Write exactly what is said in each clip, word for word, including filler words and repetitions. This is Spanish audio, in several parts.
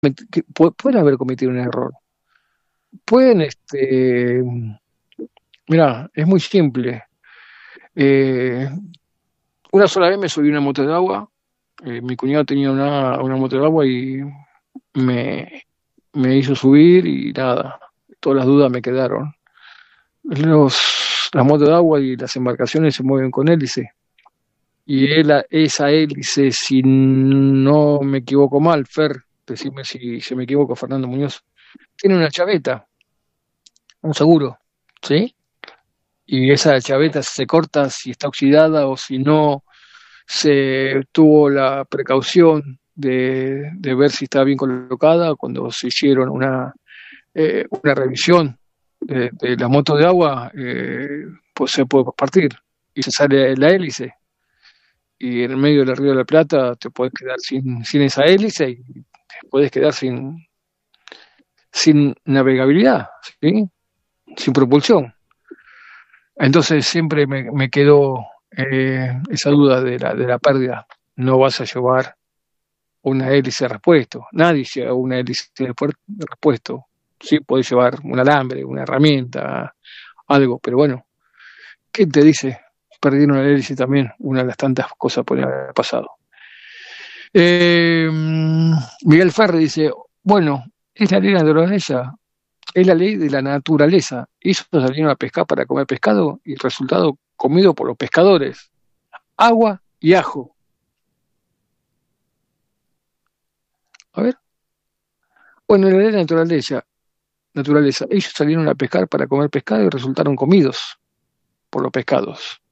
que pueden haber cometido un error. Pueden, este, mira, es muy simple. Eh, una sola vez me subí a una moto de agua, eh, mi cuñado tenía una, una moto de agua y me, me hizo subir y nada, todas las dudas me quedaron. Los, las motos de agua y las embarcaciones se mueven con hélice. Y él, esa hélice, si no me equivoco mal, Fer, decime si, si me equivoco, Fernando Muñoz, tiene una chaveta, un seguro, ¿sí? Y esa chaveta se corta si está oxidada o si no se tuvo la precaución de, de ver si está bien colocada cuando se hicieron una, eh, una revisión de, de la moto de agua, eh, pues se puede partir y se sale la hélice. Y en el medio del Río de la Plata te puedes quedar sin, sin esa hélice y te puedes quedar sin, sin navegabilidad, ¿sí? Sin propulsión. Entonces siempre me, me quedó eh, esa duda de la, de la pérdida. No vas a llevar una hélice de repuesto. Nadie lleva una hélice de repuesto. Sí, podés llevar un alambre, una herramienta, algo, pero bueno, ¿quién te dice? Perdieron la hélice también, una de las tantas cosas por haber pasado. Eh, Miguel Ferri dice, bueno, es la ley de la naturaleza, es la ley de la naturaleza. Ellos salieron a pescar para comer pescado y el resultado comido por los pescadores. Agua y ajo. A ver. Bueno, en la ley de la naturaleza, naturaleza, ellos salieron a pescar para comer pescado y resultaron comidos por los pescados.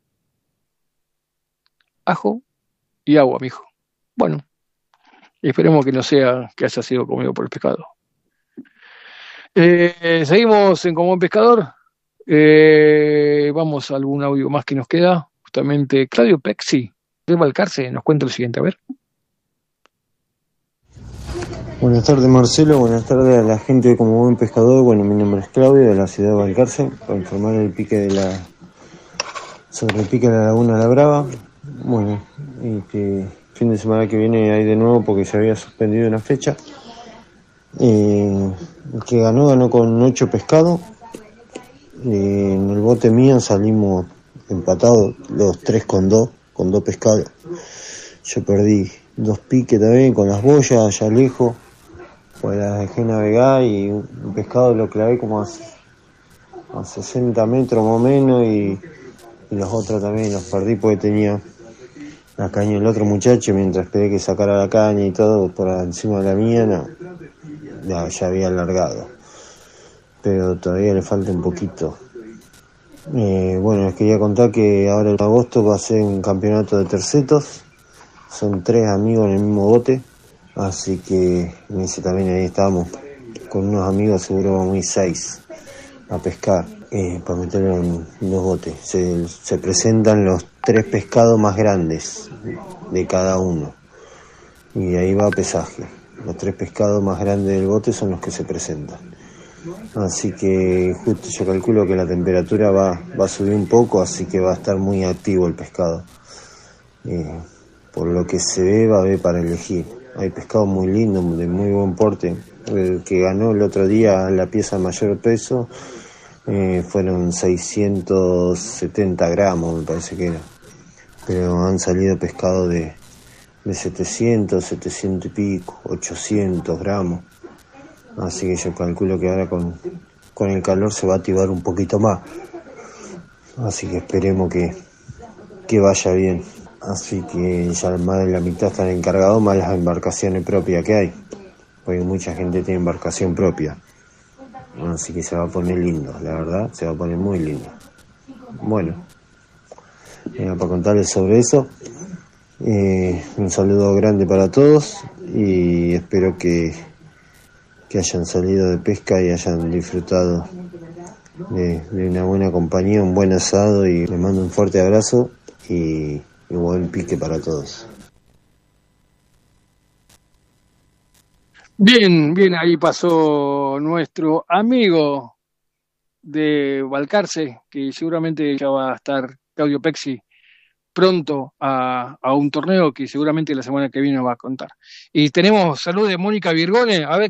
Ajo y agua, mijo. Bueno, esperemos que no sea que haya sido comido por el pescado. Eh, seguimos en Como Buen Pescador. Eh, vamos a algún audio más que nos queda. Justamente Claudio Pexi de Balcarce nos cuenta lo siguiente. A ver. Buenas tardes, Marcelo. Buenas tardes a la gente de Como Buen Pescador. Bueno, mi nombre es Claudio, de la ciudad de Balcarce, para informar el pique de la sobre el pique de la Laguna La Brava. Bueno, y que fin de semana que viene hay de nuevo porque se había suspendido una fecha. Eh, el que ganó, ganó con ocho pescados. Eh, en el bote mío salimos empatados, los tres con dos, con dos pescados. Yo perdí dos piques también con las boyas allá lejos, pues las dejé navegar y un pescado lo clavé como a, a sesenta metros más o menos y, y los otros también los perdí porque tenía la caña del otro muchacho. Mientras esperé que sacara la caña y todo por encima de la mía, no, ya, ya había alargado, pero todavía le falta un poquito. Eh, bueno, les quería contar que ahora en agosto va a ser un campeonato de tercetos. Son tres amigos en el mismo bote, así que me dice también ahí estamos con unos amigos, seguro vamos a ir seis a pescar, eh, para meterlo en dos botes. Se, se presentan los tres pescados más grandes de cada uno y ahí va a pesaje. Los tres pescados más grandes del bote son los que se presentan. Así que justo yo calculo que la temperatura va, va a subir un poco, así que va a estar muy activo el pescado. Eh, por lo que se ve, va a haber para elegir. Hay pescado muy lindo, de muy buen porte. El que ganó el otro día la pieza mayor peso eh, fueron seiscientos setenta gramos, me parece que era. Pero han salido pescado de, de setecientos, setecientos y pico, ochocientos gramos. Así que yo calculo que ahora con, con el calor se va a activar un poquito más. Así que esperemos que, que vaya bien. Así que ya más de la mitad están encargados, más las embarcaciones propias que hay. Porque mucha gente tiene embarcación propia. Así que se va a poner lindo, la verdad, se va a poner muy lindo. Bueno, era para contarles sobre eso. Eh, un saludo grande para todos y espero que, que hayan salido de pesca y hayan disfrutado de, de una buena compañía, un buen asado, y les mando un fuerte abrazo y, y buen pique para todos. Bien, bien, ahí pasó nuestro amigo de Balcarce, que seguramente ya va a estar Claudio Pexi pronto a, a un torneo que seguramente la semana que viene nos va a contar. Y tenemos salud de Mónica Virgone, a ver